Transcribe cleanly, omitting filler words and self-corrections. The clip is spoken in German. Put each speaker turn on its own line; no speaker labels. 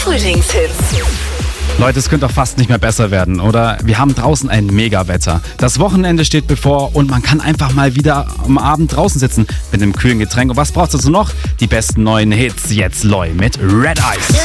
Frühlingshits.
Leute, es könnte doch fast nicht mehr besser werden, oder? Wir haben draußen ein Mega-Wetter. Das Wochenende steht bevor und man kann einfach mal wieder am Abend draußen sitzen mit einem kühlen Getränk. Und was brauchst du dazu noch? Die besten neuen Hits. Jetzt Loi mit Red Eyes.